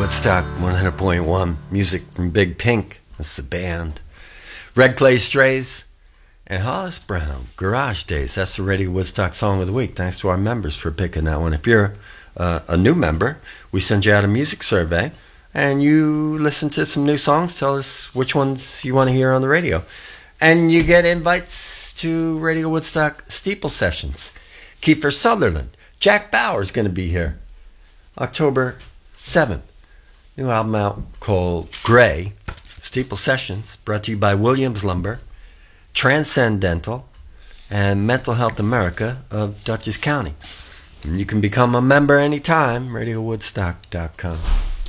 Woodstock 100.1. Music from Big Pink. That's the band. Red Clay Strays and Hollis Brown. Garage Days. That's the Radio Woodstock Song of the Week. Thanks to our members for picking that one. If you're a new member, we send you out a music survey and you listen to some new songs. Tell us which ones you want to hear on the radio. And you get invites to Radio Woodstock Steeple Sessions. Kiefer Sutherland. Jack Bauer's going to be here October 7th. New album out called Gray. Steeple Sessions, brought to you by Williams Lumber, Transcendental, and Mental Health America of Dutchess County. And you can become a member anytime, radiowoodstock.com.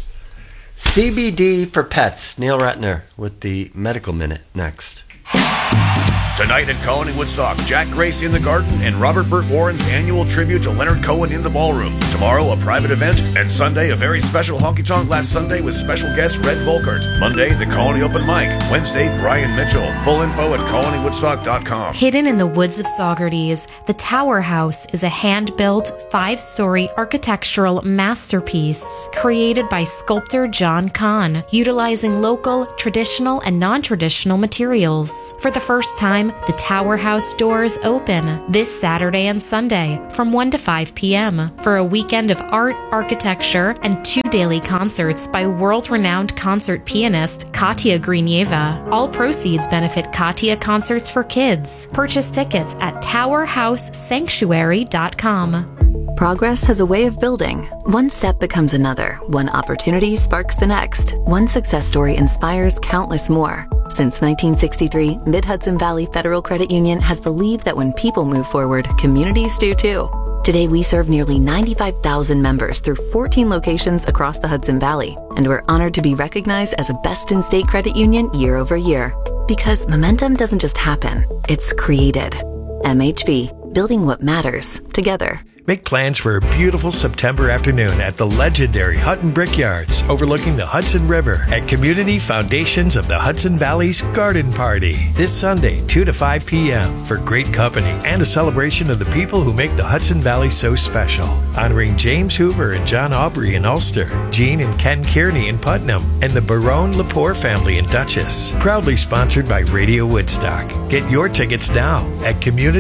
CBD for Pets, Neil Ratner with the Medical Minute next. Tonight at Cohen and Woodstock, Jack Grace in the Garden and Robert Burt Warren's annual tribute to Leonard Cohen in the Ballroom. Tomorrow, a private event, and Sunday, a very special honky-tonk last Sunday with special guest Red Volkert. Monday, the Cohen Open Mic. Wednesday, Brian Mitchell. Full info at cohenandwoodstock.com. Hidden in the woods of Saugerties, the Tower House is a hand-built, 5-story architectural masterpiece created by sculptor John Kahn, utilizing local, traditional, and non-traditional materials. For the first time, the Tower House doors open this Saturday and Sunday from 1 to 5 p.m. for a weekend of art, architecture, and 2 daily concerts by world-renowned concert pianist Katya Grinieva. All proceeds benefit Katya Concerts for Kids. Purchase tickets at towerhousesanctuary.com. Progress has a way of building. One step becomes another. One opportunity sparks the next. One success story inspires countless more. Since 1963, Mid-Hudson Valley Federal Credit Union has believed that when people move forward, communities do too. Today, we serve nearly 95,000 members through 14 locations across the Hudson Valley, and we're honored to be recognized as a best-in-state credit union year over year. Because momentum doesn't just happen, it's created. MHV, building what matters together. Make plans for a beautiful September afternoon at the legendary Hutton Brickyards overlooking the Hudson River at Community Foundations of the Hudson Valley's Garden Party. This Sunday, 2 to 5 p.m. for great company and a celebration of the people who make the Hudson Valley so special. Honoring James Hoover and John Aubrey in Ulster, Gene and Ken Kearney in Putnam, and the Barone Lepore family in Dutchess. Proudly sponsored by Radio Woodstock. Get your tickets now at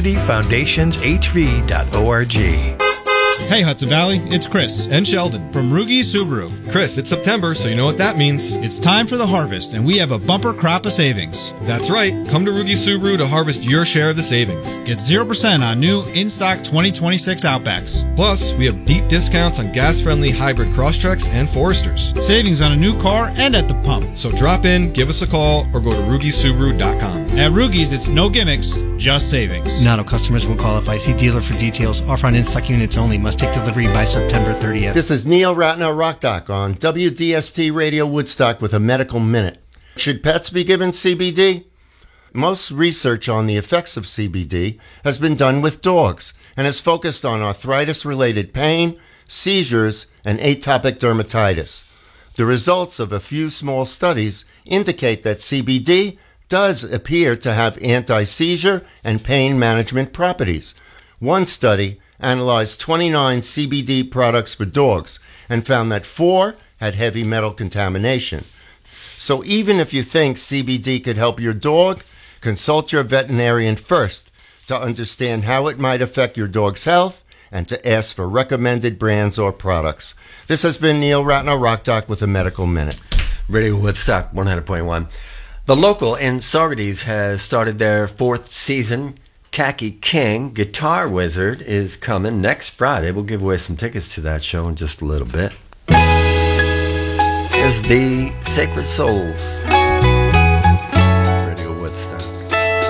communityfoundationshv.org. Hey Hudson Valley, it's Chris and Sheldon from Rugi Subaru. Chris, it's September, so you know what that means. It's time for the harvest, and we have a bumper crop of savings. That's right. Come to Rugi Subaru to harvest your share of the savings. Get 0% on new in-stock 2026 Outbacks. Plus, we have deep discounts on gas-friendly hybrid Crosstreks and Foresters. Savings on a new car and at the pump. So drop in, give us a call, or go to RugiSubaru.com. At Rugi's, it's no gimmicks, just savings. Not all customers will qualify. See dealer for details. Offer on in-stock units only. Must take delivery by September 30th. This is Neil Ratner, Rock Doc, on WDST Radio Woodstock with a Medical Minute. Should pets be given CBD? Most research on the effects of CBD has been done with dogs and is focused on arthritis-related pain, seizures, and atopic dermatitis. The results of a few small studies indicate that CBD does appear to have anti-seizure and pain management properties. One study analyzed 29 CBD products for dogs and found that 4 had heavy metal contamination. So even if you think CBD could help your dog, consult your veterinarian first to understand how it might affect your dog's health and to ask for recommended brands or products. This has been Neil Ratner, Rock Doc, with a Medical Minute. Radio Woodstock 100.1. The Local in Saugerties has started their 4th season. Khaki King, Guitar Wizard, is coming next Friday. We'll give away some tickets to that show in just a little bit. Here's the Sacred Souls.